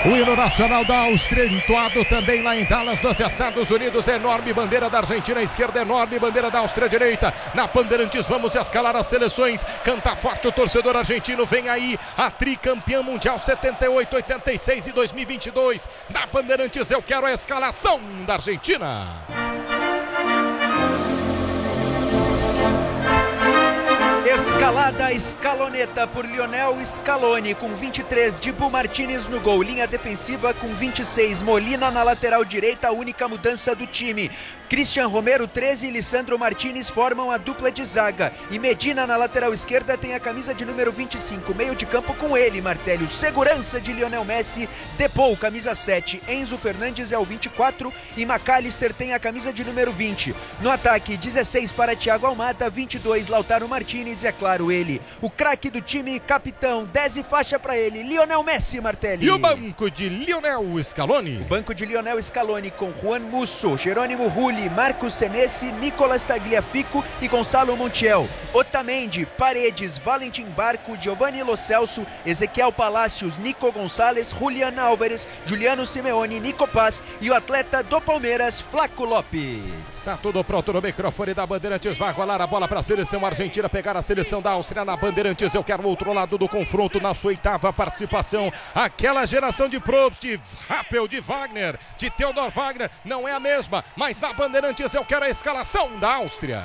O hino nacional da Áustria, entoado também lá em Dallas, nos Estados Unidos. Enorme bandeira da Argentina à esquerda, enorme bandeira da Áustria à direita. Na Bandeirantes vamos escalar as seleções. Canta forte o torcedor argentino. Vem aí a tricampeã mundial 78, 86 e 2022. Na Bandeirantes eu quero a escalação da Argentina. Escalada escaloneta por Lionel Scaloni com 23, Dibu Martínez no gol, linha defensiva com 26, Molina na lateral direita, a única mudança do time. Cristian Romero 13 e Lisandro Martínez formam a dupla de zaga e Medina na lateral esquerda tem a camisa de número 25, meio de campo com ele, Martelli, segurança de Lionel Messi, Depou, camisa 7, Enzo Fernandes é o 24 e McAllister tem a camisa de número 20. No ataque, 16 para Thiago Almada, 22 Lautaro Martínez e é claro ele, o craque do time, capitão, 10 e faixa para ele, Lionel Messi, Martelli. E o banco de Lionel Scaloni? O banco de Lionel Scaloni com Juan Musso, Jerônimo Rulli, Marcos Senesi, Nicolas Tagliafico e Gonçalo Montiel. Otamendi, Paredes, Valentim Barco, Giovanni Lo Celso, Ezequiel Palacios, Nico Gonçalves, Julián Álvares, Juliano Simeone, Nico Paz e o atleta do Palmeiras, Flaco Lopes. Tá tudo pronto no microfone da Bandeirantes, vai rolar a bola para a seleção argentina, pegar a seleção da Áustria na Bandeirantes. Eu quero o outro lado do confronto na sua 8ª participação. Aquela geração de Probst, de Rappel, de Wagner, de Theodor Wagner, não é a mesma, mas na Bandeirantes eu quero a escalação da Áustria.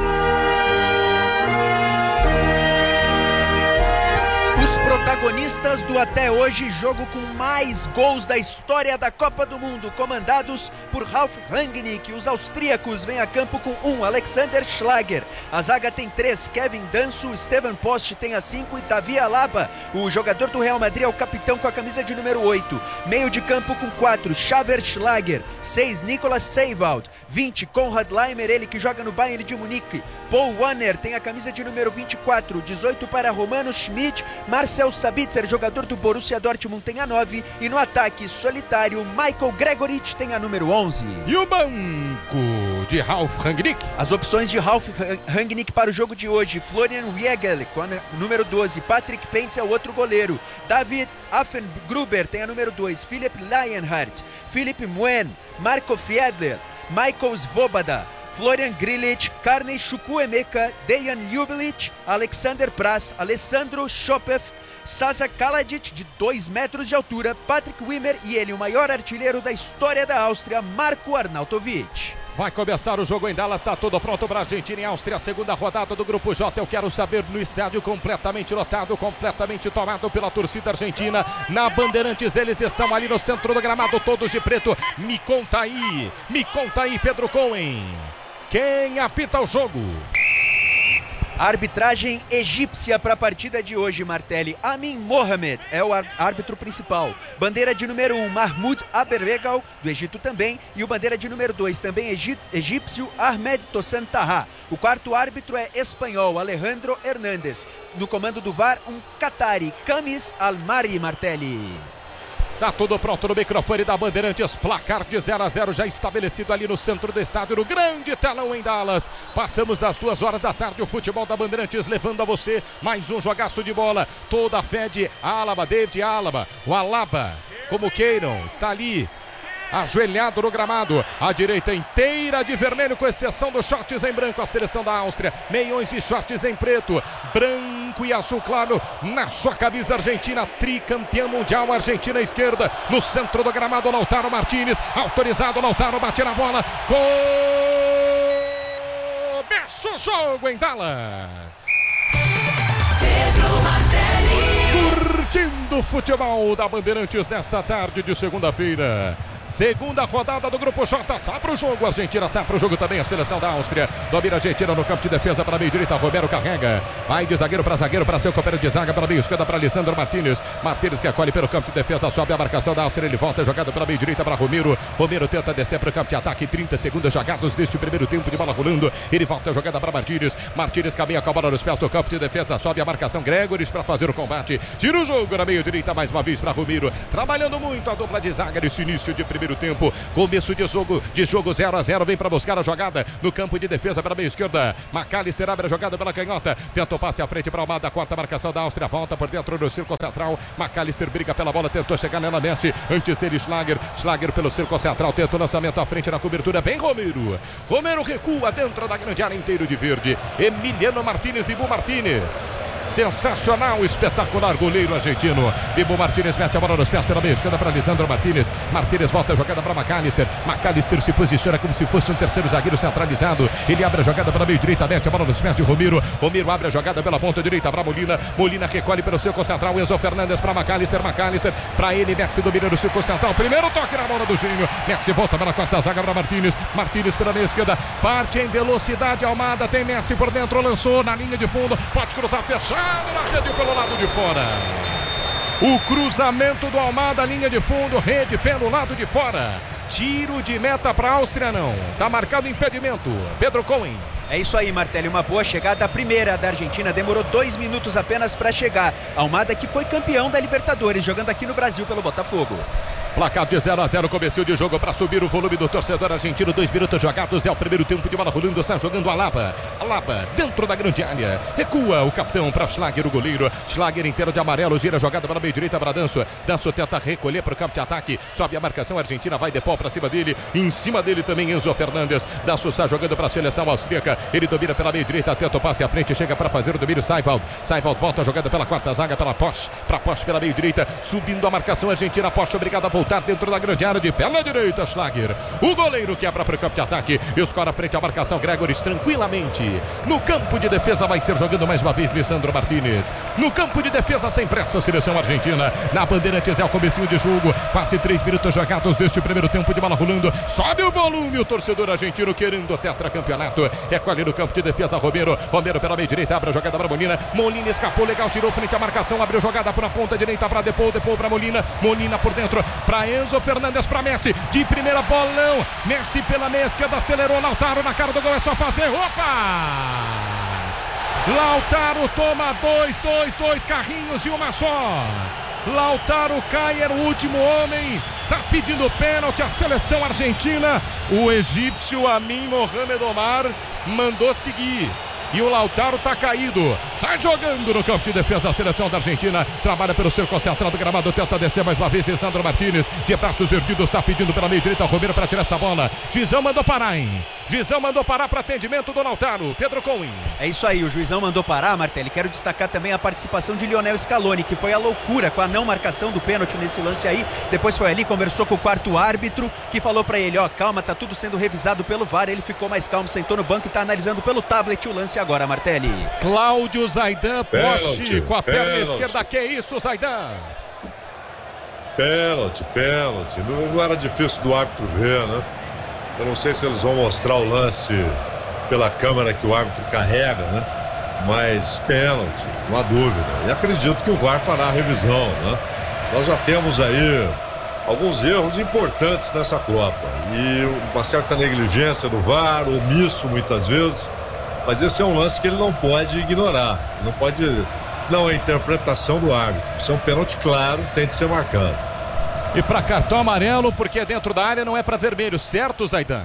Os protagonistas do até hoje jogo com mais gols da história da Copa do Mundo, comandados por Ralf Rangnick. Os austríacos vêm a campo com 1, Alexander Schlager. A zaga tem 3, Kevin Danso, Steven Post tem a 5 e Davi Alaba. O jogador do Real Madrid é o capitão com a camisa de número 8. Meio de campo com 4, Xaver Schlager. 6, Nicolas Seiwald. 20, Konrad Laimer, ele que joga no Bayern de Munique. Paul Wanner tem a camisa de número 24. 18 para Romano Schmidt. Marcel Sabitzer, jogador do Borussia Dortmund, tem a 9. E no ataque solitário, Michael Gregoritsch tem a número 11. E o banco de Ralf Rangnick? As opções de Ralf Rangnick para o jogo de hoje: Florian Weigl com a número 12, Patrick Pentz é o outro goleiro, David Affengruber tem a número 2, Philipp Lienhardt, Philipp Muen, Marco Fiedler, Michael Svoboda, Florian Grillitsch, Carney Chukwuemeka, Dejan Ljubelic, Alexander Praz, Alessandro Chopev, Sasa Kalajic, de 2 metros de altura, Patrick Wimmer e ele, o maior artilheiro da história da Áustria, Marco Arnautovic. Vai começar o jogo em Dallas, está tudo pronto para Argentina e Áustria, a segunda rodada do Grupo J. Eu quero saber no estádio completamente lotado, completamente tomado pela torcida argentina. Na Bandeirantes eles estão ali no centro do gramado, todos de preto. Me conta aí, Pedro Cohen. Quem apita o jogo? Arbitragem egípcia para a partida de hoje, Martelli. Amin Mohamed é o árbitro principal. Bandeira de número 1, Mahmoud Aberwegal, do Egito também. E o bandeira de número 2, também egípcio, Ahmed Tossan Taha. O quarto árbitro é espanhol, Alejandro Hernández. No comando do VAR, um Qatari, Kamis Almari, Martelli. Tá tudo pronto no microfone da Bandeirantes, placar de 0-0 já estabelecido ali no centro do estádio, no grande telão em Dallas. Passamos das 2 horas da tarde, o futebol da Bandeirantes levando a você mais um jogaço de bola. Toda a fé de Alaba, David Alaba, o Alaba, como queiram, está ali ajoelhado no gramado, a direita inteira de vermelho, com exceção dos shorts em branco, a seleção da Áustria, meiões e shorts em preto, branco e azul claro na sua camisa argentina, tricampeã mundial, Argentina à esquerda, no centro do gramado, Lautaro Martínez, autorizado, Lautaro bate na bola, começa o jogo em Dallas. Curtindo o futebol da Bandeirantes nesta tarde de segunda-feira. Segunda rodada do Grupo J, sai para o jogo, Argentina sai para o jogo também, a seleção da Áustria, domina a Argentina no campo de defesa para meio direita, Romero carrega, vai de zagueiro para seu companheiro de zaga, para meio esquerda para Lisandro Martínez que acolhe pelo campo de defesa, sobe a marcação da Áustria, ele volta, jogada para meio direita para Romero tenta descer para o campo de ataque, 30 segundos jogados deste primeiro tempo de bola rolando, ele volta a jogada para Martínez caminha com a bola nos pés do campo de defesa, sobe a marcação, Gregoritsch para fazer o combate, tira o jogo na meio direita mais uma vez para Romero, trabalhando muito a dupla de zaga nesse início de primeiro tempo. Começo de jogo 0 a 0. Vem para buscar a jogada no campo de defesa pela meia esquerda. McAllister abre a jogada pela canhota. Tenta o passe à frente para Almada. Quarta marcação da Áustria. Volta por dentro do círculo central. McAllister briga pela bola. Tentou chegar nela, Messi. Antes dele, Schlager. Schlager pelo círculo central. Tenta o lançamento à frente na cobertura. Bem, Romero. Romero recua dentro da grande área, inteiro de verde. Emiliano Martínez, Dibu Martínez. Sensacional, espetacular goleiro argentino. Dibu Martínez mete a bola nos pés pela meia esquerda para Lisandro Martínez. Martínez volta a jogada para McAllister. McAllister se posiciona como se fosse um terceiro zagueiro centralizado. Ele abre a jogada pela meia direita, mete a bola nos pés de Romero. Romero abre a jogada pela ponta direita para Molina. Molina recolhe pelo círculo central. Enzo Fernandes para McAllister. McAllister para ele. Messi domina no círculo central. Primeiro toque na bola do Gênio. Messi volta pela quarta zaga para Martínez. Martínez pela meia esquerda. Parte em velocidade. Almada tem Messi por dentro. Lançou na linha de fundo. Pode cruzar fechado na rede pelo lado de fora. O cruzamento do Almada, linha de fundo, rede pelo lado de fora. Tiro de meta para a Áustria, não. Tá marcado impedimento. Pedro Cohen. É isso aí, Martelli, uma boa chegada. A primeira da Argentina demorou 2 minutos apenas para chegar. Almada que foi campeão da Libertadores, jogando aqui no Brasil pelo Botafogo. Placar de 0 a 0, começo de jogo para subir o volume do torcedor argentino. 2 minutos jogados, é o primeiro tempo de bola rolando. Está jogando Alaba. Alaba dentro da grande área. Recua o capitão para Schlager, o goleiro. Schlager inteiro de amarelo, gira a jogada para a meia direita para Danso. Danso tenta recolher para o campo de ataque. Sobe a marcação argentina, vai de pau para cima dele. Em cima dele também Enzo Fernandes. Danso está jogando para a seleção austríaca. Ele domina pela meia direita, tenta o passe à frente, chega para fazer o domínio. Seiwald. Seiwald volta a jogada pela quarta zaga, pela Posch. Para Posch pela meia direita, subindo a marcação argentina. Posch obrigado a voltar dentro da grande área, de pé na direita, Schlager. O goleiro quebra para o campo de ataque. Escora frente à marcação, Gregores tranquilamente. No campo de defesa vai ser jogando mais uma vez Lisandro Martínez. No campo de defesa sem pressa, seleção argentina. Na Bandeirantes é o comecinho de jogo. Quase 3 minutos jogados deste primeiro tempo de bola rolando. Sobe o volume, o torcedor argentino querendo o tetracampeonato. Recolhe no campo de defesa Romero. Romero pela meia direita, abre a jogada para Molina. Molina escapou legal, tirou frente à marcação, abriu jogada para a ponta direita para Depou para Molina. Molina por dentro para Enzo Fernandes para Messi. De primeira bolão. Messi pela meia esquerda, acelerou. Lautaro na cara do gol, é só fazer. Opa! Lautaro toma dois carrinhos e uma só. Lautaro cai, era o último homem. Tá pedindo pênalti a seleção argentina. O egípcio Amin Mohamed Omar mandou seguir. E o Lautaro tá caído. Sai jogando no campo de defesa a seleção da Argentina. Trabalha pelo círculo central do gramado. Tenta descer mais uma vez. Lisandro Martínez, de braços erguidos, tá pedindo pela meia direita. Romero para tirar essa bola. Gizão mandou parar, hein? Gizão mandou parar para atendimento do Lautaro. Pedro Cohen. É isso aí, o juizão mandou parar, Martelli. Quero destacar também a participação de Lionel Scaloni, que foi a loucura com a não marcação do pênalti nesse lance aí. Depois foi ali, conversou com o quarto árbitro, que falou para ele, ó, calma, tá tudo sendo revisado pelo VAR. Ele ficou mais calmo, sentou no banco e tá analisando pelo tablet o lance agora, Martelli. Cláudio Zaidan, poste com a perna esquerda. Que isso, Zaidan? Pênalti. Não era difícil do árbitro ver, né? Eu não sei se eles vão mostrar o lance pela câmera que o árbitro carrega, né? Mas pênalti, não há dúvida. E acredito que o VAR fará a revisão, né? Nós já temos aí alguns erros importantes nessa Copa. E uma certa negligência do VAR, omisso muitas vezes. Mas esse é um lance que ele não pode ignorar. Não pode... Não é interpretação do árbitro. Isso é um pênalti claro, tem de ser marcado. E para cartão amarelo, porque dentro da área não é para vermelho, certo, Zaidan?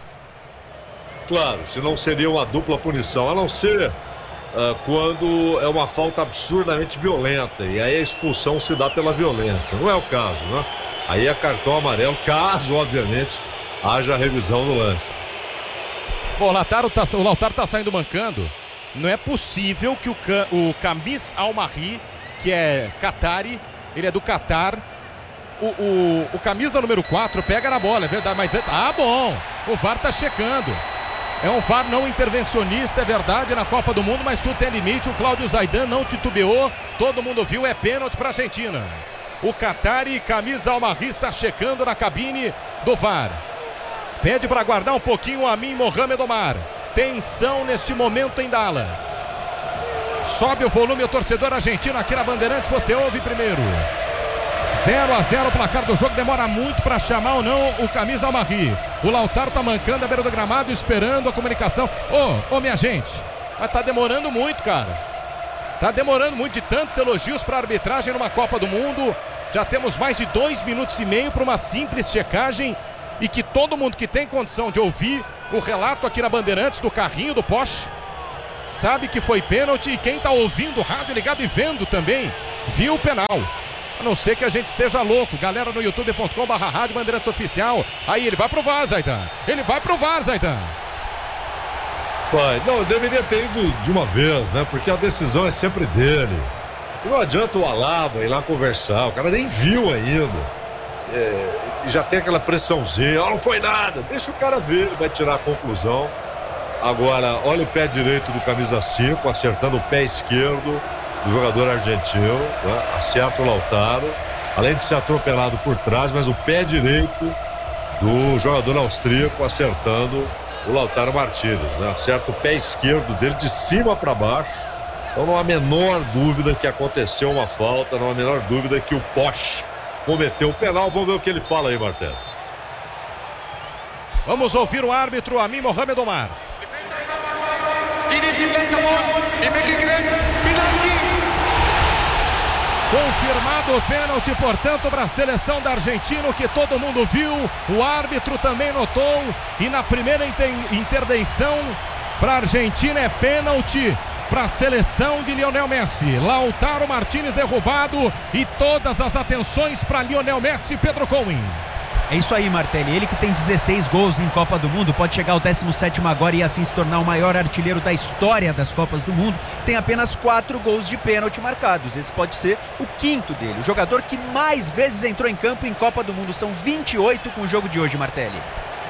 Claro, senão seria uma dupla punição, a não ser quando é uma falta absurdamente violenta, e aí a expulsão se dá pela violência. Não é o caso, né? Aí é cartão amarelo, caso, obviamente, haja revisão do lance. Bom, o Lautaro tá saindo mancando. Não é possível que o Kamis Al-Mahri, que é Qatari, ele é do Qatar, o camisa número 4 pega na bola, é verdade, mas bom, o VAR tá checando. É um VAR não intervencionista, é verdade, na Copa do Mundo, mas tudo tem limite. O Cláudio Zaidan não titubeou, todo mundo viu, é pênalti para a Argentina. O Qatari, camisa Al-Mahri, está checando na cabine do VAR. Pede para guardar um pouquinho o Amin Mohamed Omar. Tensão neste momento em Dallas. Sobe o volume, o torcedor argentino aqui na Bandeirantes, você ouve primeiro. 0 a 0 o placar do jogo, demora muito para chamar ou não o camisa Al-Mahri. O Lautaro tá mancando à beira do gramado, esperando a comunicação. Ô, minha gente, mas tá demorando muito, cara. Tá demorando muito, de tantos elogios para a arbitragem numa Copa do Mundo. Já temos mais de 2 minutos e meio para uma simples checagem e que todo mundo que tem condição de ouvir o relato aqui na Bandeirantes do carrinho do Porsche sabe que foi pênalti, e quem está ouvindo o rádio ligado e vendo também viu o penal. A não ser que a gente esteja louco. Galera no youtube.com/rádio Bandeirantes Oficial. Aí ele vai pro VAR, Zaidan. Ele vai pro VAR, Zaidan. Pai, não, deveria ter ido de uma vez, né? Porque a decisão é sempre dele. E não adianta o Alaba ir lá conversar. O cara nem viu ainda. E já tem aquela pressãozinha. Não foi nada. Deixa o cara ver, ele vai tirar a conclusão. Agora, olha o pé direito do camisa 5, acertando o pé esquerdo do jogador argentino, né? Acerta o Lautaro, além de ser atropelado por trás, mas o pé direito do jogador austríaco acertando o Lautaro Martínez, né? Acerta o pé esquerdo dele de cima para baixo. Então não há a menor dúvida que aconteceu uma falta, não há a menor dúvida que o Porsche cometeu o penal. Vamos ver o que ele fala aí, Martelo. Vamos ouvir o árbitro Amin Mohamed Omar. Confirmado o pênalti, portanto, para a seleção da Argentina, que todo mundo viu, o árbitro também notou, e na primeira intervenção para a Argentina é pênalti para a seleção de Lionel Messi. Lautaro Martínez derrubado e todas as atenções para Lionel Messi. Pedro Cohen. É isso aí, Martelli. Ele que tem 16 gols em Copa do Mundo, pode chegar ao 17º agora e assim se tornar o maior artilheiro da história das Copas do Mundo. Tem apenas 4 gols de pênalti marcados. Esse pode ser o 5º dele. O jogador que mais vezes entrou em campo em Copa do Mundo. São 28 com o jogo de hoje, Martelli.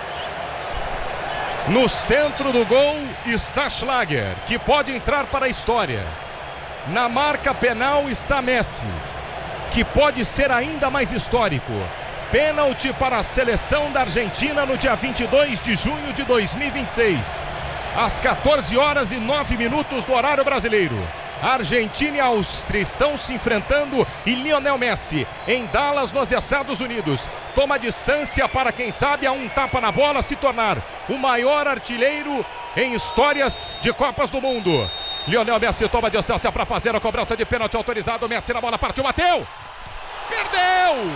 No centro do gol está Schlager, que pode entrar para a história. Na marca penal está Messi, que pode ser ainda mais histórico. Pênalti para a seleção da Argentina no dia 22 de junho de 2026. Às 14h09 do horário brasileiro. Argentina e Áustria estão se enfrentando e Lionel Messi, em Dallas, nos Estados Unidos, toma distância para, quem sabe, a um tapa na bola se tornar o maior artilheiro em histórias de Copas do Mundo. Lionel Messi toma distância para fazer a cobrança de pênalti autorizado. Messi na bola, partiu, bateu! Perdeu!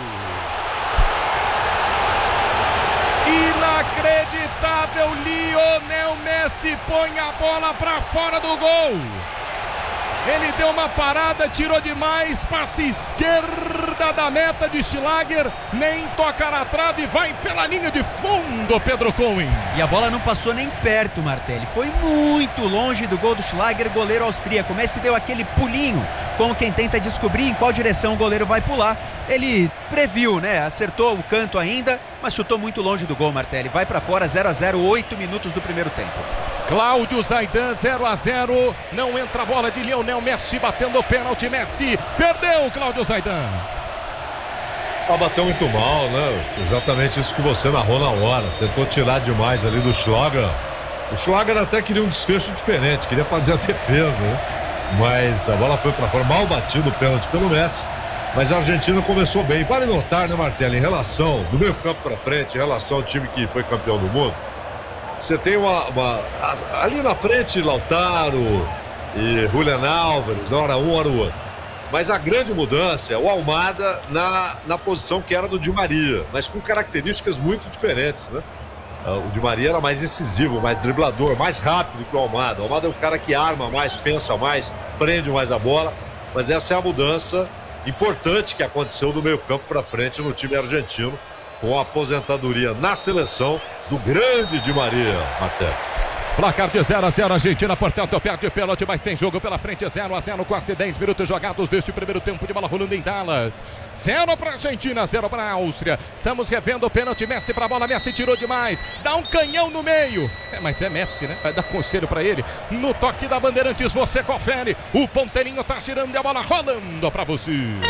Inacreditável, Lionel Messi põe a bola para fora do gol. Ele deu uma parada, tirou demais, passe esquerda da meta de Schlager, nem toca na trave e vai pela linha de fundo, Pedro Cohen. E a bola não passou nem perto, Martelli. Foi muito longe do gol do Schlager, goleiro austríaco. Messi deu aquele pulinho, como quem tenta descobrir em qual direção o goleiro vai pular. Ele previu, né? Acertou o canto ainda, mas chutou muito longe do gol, Martelli. Vai para fora, 0-0, 8 minutos do primeiro tempo. Cláudio Zaidan, 0-0. Não entra a bola de Lionel Messi, batendo o pênalti. Messi perdeu, Cláudio Zaidan. Bateu muito mal, né? Exatamente isso que você narrou na hora. Tentou tirar demais ali do Schlager. O Schlager até queria um desfecho diferente, queria fazer a defesa, né? Mas a bola foi para fora. Mal batido o pênalti pelo Messi. Mas a Argentina começou bem. Vale notar, né, Martelli, em relação do meio campo para frente, em relação ao time que foi campeão do mundo, você tem ali na frente Lautaro e Julián Álvares, hora um, hora o outro. Mas a grande mudança é o Almada na posição que era do Di Maria, mas com características muito diferentes, né? O Di Maria era mais incisivo, mais driblador, mais rápido que o Almada. O Almada é o cara que arma mais, pensa mais, prende mais a bola. Mas essa é a mudança importante que aconteceu do meio campo para frente no time argentino, com a aposentadoria na seleção do grande Di Maria, Matheus. Placar de 0-0, Argentina, portanto, perde pênalti, mas tem jogo pela frente, 0-0, quase 10 minutos jogados deste primeiro tempo de bola rolando em Dallas. 0 para a Argentina, 0 para a Áustria. Estamos revendo o pênalti, Messi para a bola, Messi tirou demais, dá um canhão no meio. Mas é Messi, né? Vai dar conselho para ele. No toque da Bandeirantes, você confere. O ponteirinho tá girando e a bola rolando para você.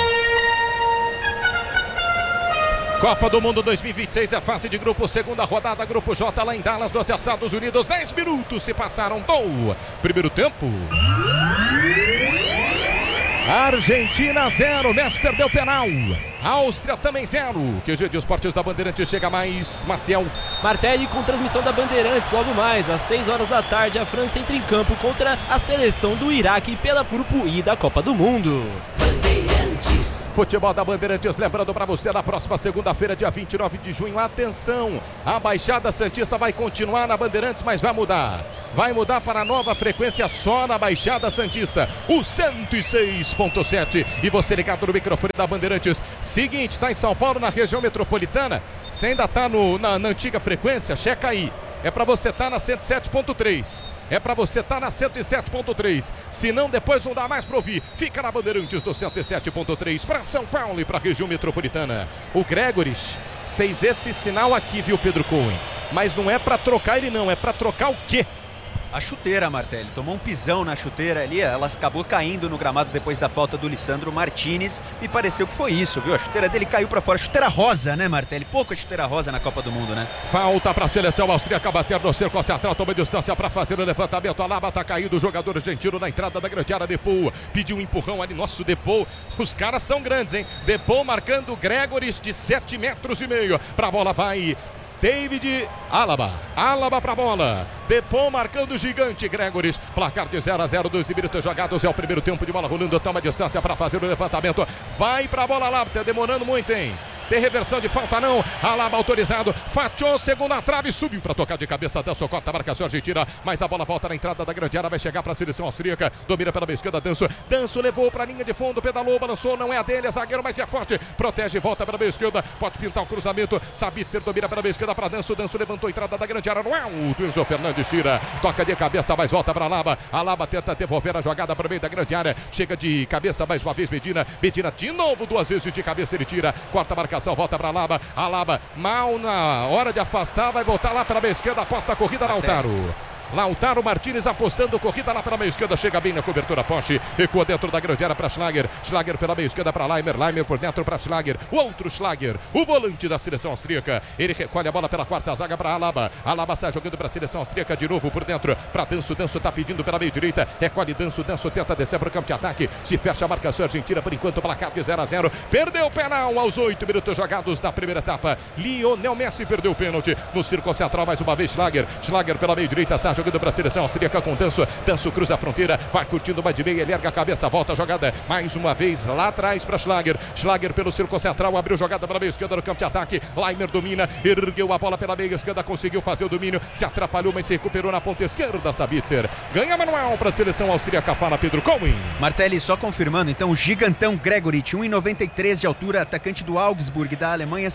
Copa do Mundo 2026 é fase de grupo, segunda rodada, grupo J lá em Dallas, nos Estados Unidos. 10 minutos se passaram do primeiro tempo. Argentina 0, Messi perdeu o penal. Áustria também 0. QG de Esportes da Bandeirantes chega mais, Maciel. Martelli com transmissão da Bandeirantes, logo mais, às 6 horas da tarde, a França entra em campo contra a seleção do Iraque pela Grupo I da Copa do Mundo. Bandeirantes. Futebol da Bandeirantes, lembrando para você, na próxima segunda-feira, dia 29 de junho, atenção, a Baixada Santista vai continuar na Bandeirantes, mas vai mudar. Vai mudar para a nova frequência só na Baixada Santista, o 106.7. E você ligado no microfone da Bandeirantes. Seguinte, está em São Paulo, na região metropolitana, você ainda está na antiga frequência, checa aí. É para você estar na 107.3. É para você estar na 107.3. Se não, depois não dá mais para ouvir. Fica na Bandeirantes do 107.3 para São Paulo e para a região metropolitana. O Gregoris fez esse sinal aqui, viu, Pedro Cohen? Mas não é para trocar ele não, é para trocar o quê? A chuteira, Martelli, tomou um pisão na chuteira ali, ela acabou caindo no gramado depois da falta do Lisandro Martinez. Me pareceu que foi isso, viu? A chuteira dele caiu pra fora. Chuteira rosa, né, Martelli? Pouca chuteira rosa na Copa do Mundo, né? Falta pra seleção austríaca, bater no cerco central, toma distância pra fazer o levantamento. A Alaba tá caído, o jogador argentino na entrada da grande área. Depou pediu um empurrão ali, nosso Depou. Os caras são grandes, hein? Depou marcando Gregoris de 7,5 metros. Pra bola vai David Alaba. Alaba pra bola. Depou marcando o gigante Gregoris. Placar de 0-0, 12 minutos jogados. É o primeiro tempo de bola rolando. Toma distância para fazer o levantamento. Vai pra bola lá. Tá demorando muito, hein? Tem reversão de falta não. Alaba autorizado. Fatiou, segunda trave. Subiu para tocar de cabeça. Danço corta a marcação argentina. Mas a bola volta na entrada da grande área. Vai chegar para a seleção austríaca. Domina pela esquerda. Danço. Danço levou para a linha de fundo. Pedalou, balançou. Não é a dele. É zagueiro, mas é forte. Protege, volta pela esquerda. Pode pintar o cruzamento. Sabitzer domina pela esquerda para Danço. Danço levantou a entrada da grande área. No alto. Enzo Fernandes tira. Toca de cabeça, mas volta para Alaba. Alaba tenta devolver a jogada para o meio da grande área. Chega de cabeça mais uma vez Medina. Medina de novo, duas vezes de cabeça. Ele tira. Quarta marcação. Volta para Alaba. Alaba mal na hora de afastar. Vai voltar lá pela meia esquerda. Aposta a corrida, Lautaro. Lautaro Martinez apostando corrida lá pela meia esquerda, chega bem na cobertura, Poche, recua dentro da grande área para Schlager, Schlager pela meia esquerda para Leimer, Leimer por dentro para Schlager, o outro Schlager, o volante da seleção austríaca, ele recolhe a bola pela quarta zaga para Alaba, Alaba sai jogando para a seleção austríaca de novo por dentro, para Danço, Danço tá pedindo pela meia direita, recolhe Danço, Danço tenta descer para o campo de ataque, se fecha a marcação argentina por enquanto, placar de 0-0, perdeu o penal aos 8 minutos jogados da primeira etapa, Lionel Messi perdeu o pênalti, no círculo central mais uma vez Schlager, Schlager pela meia direita, sai jogando para a seleção austríaca com Danço, Danço cruza a fronteira, vai curtindo, vai de meia, ele erga a cabeça, volta a jogada, mais uma vez lá atrás para Schlager, Schlager pelo círculo central, abriu jogada pela meia esquerda no campo de ataque, Leimer domina, ergueu a bola pela meia esquerda, conseguiu fazer o domínio, se atrapalhou, mas se recuperou na ponta esquerda, Sabitzer, ganha manual para a seleção austríaca, fala Pedro Cohen. Martelli, só confirmando, então, o gigantão Gregoritsch, 1,93 de altura, atacante do Augsburg da Alemanha,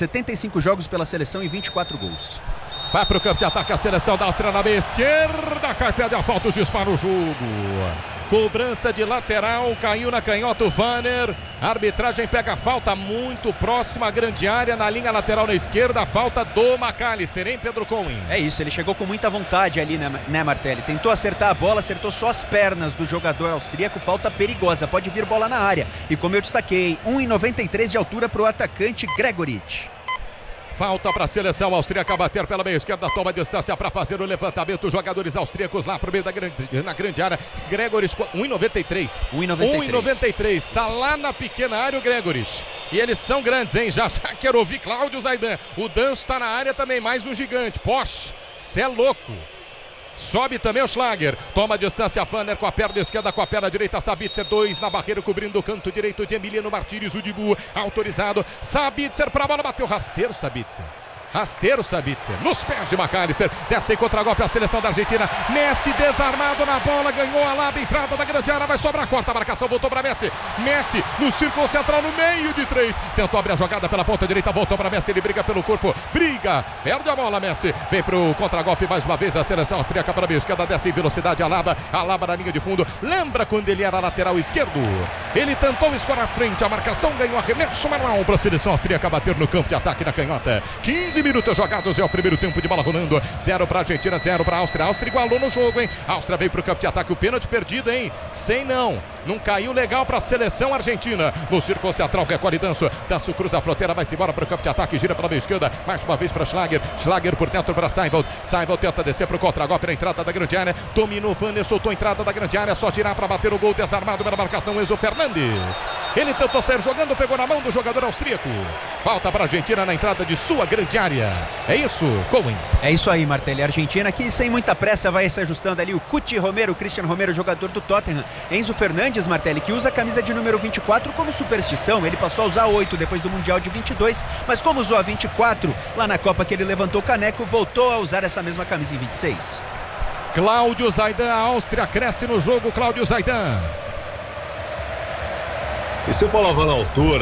75 jogos pela seleção e 24 gols. Vai para o campo de ataque a seleção da Áustria na meia esquerda. Cai, pede a falta, os dispara o jogo. Cobrança de lateral, caiu na canhota o Vanner. A arbitragem pega a falta muito próxima à grande área, na linha lateral na esquerda. A falta do McAllister, hein, Pedro Cohen? É isso, ele chegou com muita vontade ali, né, Martelli? Tentou acertar a bola, acertou só as pernas do jogador austríaco. Falta perigosa, pode vir bola na área. E como eu destaquei, 1,93 de altura para o atacante Gregoritsch. Falta para a seleção austríaca bater pela meia esquerda, toma distância para fazer o levantamento. Jogadores austríacos lá para o meio na grande área. Gregoris, 1,93. 1,93. Está lá na pequena área o Gregoris. E eles são grandes, hein? Já quero ouvir Cláudio Zaidan. O Danço está na área também, mais um gigante. Poxa, cê é louco. Sobe também o Schlager, toma a distância Vanner com a perna esquerda, com a perna direita Sabitzer, 2 na barreira cobrindo o canto direito de Emiliano Martínez, o Dibu autorizado, Sabitzer para a bola, bateu rasteiro Sabitzer. Rasteiro Sabitzer, nos pés de McAllister, desce em contra-golpe a seleção da Argentina, Messi desarmado na bola, ganhou a Alaba, entrada da grande área, vai sobrar, corta a marcação, voltou para Messi, Messi no círculo central no meio de 3, tentou abrir a jogada pela ponta direita, voltou para Messi, ele briga pelo corpo, briga, perde a bola Messi, vem pro contra-golpe mais uma vez a seleção austríaca para a esquerda, desce em velocidade Alaba, Alaba na linha de fundo, lembra quando ele era lateral esquerdo, ele tentou escorar à frente, a marcação ganhou arremesso manual para a seleção austríaca bater no campo de ataque na canhota, 15 minutos jogados, é o primeiro tempo de bola rolando, 0 para a Argentina, 0 para a Áustria, a Áustria igualou no jogo, hein, a Áustria veio para o campo de ataque, o pênalti perdido, hein, sem não caiu legal para a seleção argentina, no círculo central, recolhe Danço, Danço cruza a fronteira, vai-se embora para o campo de ataque, gira pela meia esquerda, mais uma vez para Schlager, Schlager por dentro para Seinfeld, Seinfeld tenta descer para o contra-golpe na entrada da grande área, dominou o Vanner, soltou a entrada da grande área, só girar para bater o gol, desarmado pela marcação, Enzo Fernandes, ele tentou sair jogando, pegou na mão do jogador austríaco, falta para a Argentina na entrada de sua grande área. Itália. É isso, Cohen. É isso aí, Martelli. A Argentina que sem muita pressa vai se ajustando ali. O Cuti Romero, Cristian Romero, jogador do Tottenham. Enzo Fernandes, Martelli, que usa a camisa de número 24 como superstição. Ele passou a usar 8 depois do Mundial de 22, mas como usou a 24 lá na Copa que ele levantou o caneco, voltou a usar essa mesma camisa em 26. Cláudio Zaidan, a Áustria cresce no jogo. Cláudio Zaidan. E se eu falava na altura,